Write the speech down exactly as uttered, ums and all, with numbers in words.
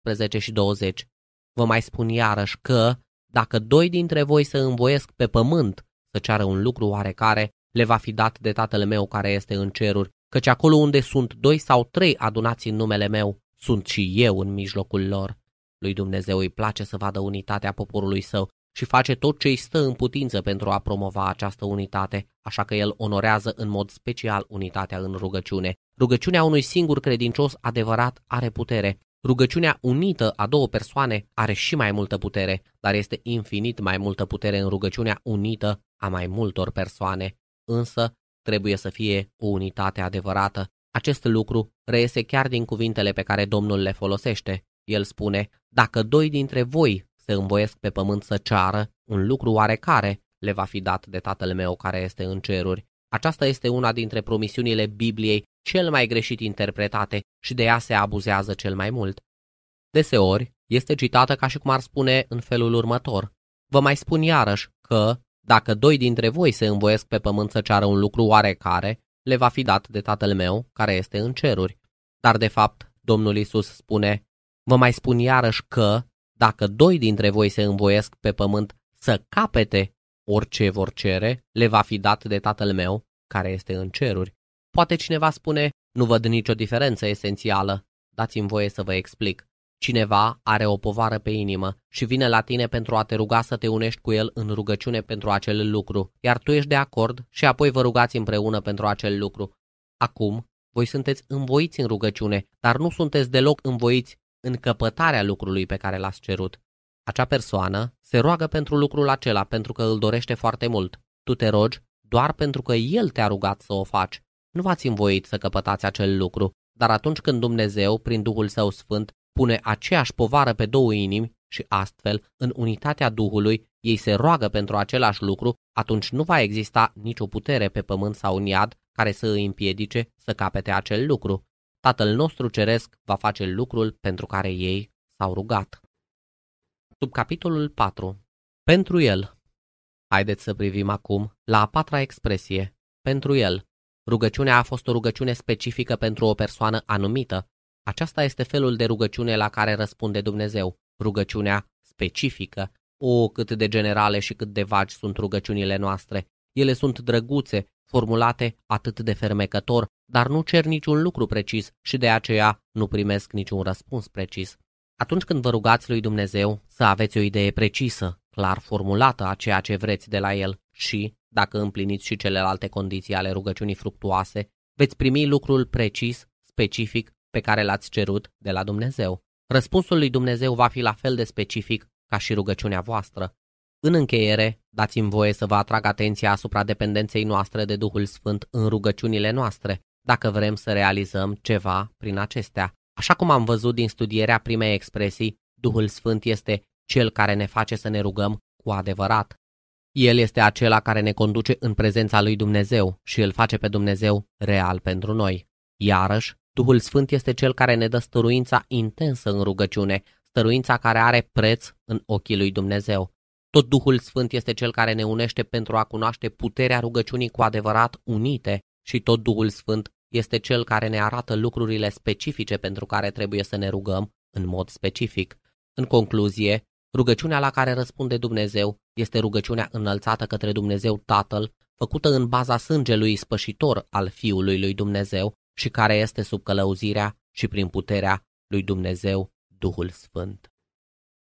optsprezece și douăzeci. Vă mai spun iarăși că, dacă doi dintre voi se învoiesc pe pământ să ceară un lucru oarecare, le va fi dat de Tatăl meu care este în ceruri, căci acolo unde sunt doi sau trei adunați în numele meu, sunt și eu în mijlocul lor. Lui Dumnezeu îi place să vadă unitatea poporului său și face tot ce îi stă în putință pentru a promova această unitate, așa că el onorează în mod special unitatea în rugăciune. Rugăciunea unui singur credincios adevărat are putere. Rugăciunea unită a două persoane are și mai multă putere, dar este infinit mai multă putere în rugăciunea unită a mai multor persoane. Însă trebuie să fie o unitate adevărată. Acest lucru reiese chiar din cuvintele pe care Domnul le folosește. El spune: dacă doi dintre voi se învoiesc pe pământ să ceară un lucru oarecare, le va fi dat de Tatăl meu care este în ceruri. Aceasta este una dintre promisiunile Bibliei cel mai greșit interpretate și de ea se abuzează cel mai mult. Deseori este citată ca și cum ar spune în felul următor: vă mai spun iarăși că, dacă doi dintre voi se învoiesc pe pământ să ceară un lucru oarecare, le va fi dat de Tatăl meu care este în ceruri. Dar de fapt, Domnul Iisus spune: vă mai spun iarăși că, dacă doi dintre voi se învoiesc pe pământ să capete orice vor cere, le va fi dat de Tatăl meu care este în ceruri. Poate cineva spune: nu văd nicio diferență esențială. Dați-mi voie să vă explic. Cineva are o povară pe inimă și vine la tine pentru a te ruga să te unești cu el în rugăciune pentru acel lucru, iar tu ești de acord și apoi vă rugați împreună pentru acel lucru. Acum, voi sunteți învoiți în rugăciune, dar nu sunteți deloc învoiți în căpătarea lucrului pe care l-ați cerut. Acea persoană se roagă pentru lucrul acela pentru că îl dorește foarte mult. Tu te rogi doar pentru că el te-a rugat să o faci. Nu v-ați învoit să căpătați acel lucru, dar atunci când Dumnezeu, prin Duhul Său Sfânt, pune aceeași povară pe două inimi și astfel, în unitatea Duhului, ei se roagă pentru același lucru, atunci nu va exista nicio putere pe pământ sau în iad care să îi împiedice să capete acel lucru. Tatăl nostru ceresc va face lucrul pentru care ei s-au rugat. Subcapitolul patru. Pentru el. Haideți să privim acum la a patra expresie. Pentru el. Rugăciunea a fost o rugăciune specifică pentru o persoană anumită. Aceasta este felul de rugăciune la care răspunde Dumnezeu. Rugăciunea specifică. O, cât de generale și cât de vagi sunt rugăciunile noastre. Ele sunt drăguțe, formulate atât de fermecător, dar nu cer niciun lucru precis și de aceea nu primesc niciun răspuns precis. Atunci când vă rugați lui Dumnezeu să aveți o idee precisă, clar formulată a ceea ce vreți de la El și, dacă împliniți și celelalte condiții ale rugăciunii fructuoase, veți primi lucrul precis, specific, pe care l-ați cerut de la Dumnezeu. Răspunsul lui Dumnezeu va fi la fel de specific ca și rugăciunea voastră. În încheiere, dați-mi voie să vă atrag atenția asupra dependenței noastre de Duhul Sfânt în rugăciunile noastre, dacă vrem să realizăm ceva prin acestea. Așa cum am văzut din studierea primei expresii, Duhul Sfânt este Cel care ne face să ne rugăm cu adevărat. El este acela care ne conduce în prezența lui Dumnezeu și îl face pe Dumnezeu real pentru noi. Iarăși, Duhul Sfânt este Cel care ne dă stăruința intensă în rugăciune, stăruința care are preț în ochii lui Dumnezeu. Tot Duhul Sfânt este Cel care ne unește pentru a cunoaște puterea rugăciunii cu adevărat unite și tot Duhul Sfânt este Cel care ne arată lucrurile specifice pentru care trebuie să ne rugăm în mod specific. În concluzie, rugăciunea la care răspunde Dumnezeu este rugăciunea înălțată către Dumnezeu Tatăl, făcută în baza sângelui spășitor al Fiului lui Dumnezeu și care este sub călăuzirea și prin puterea lui Dumnezeu Duhul Sfânt.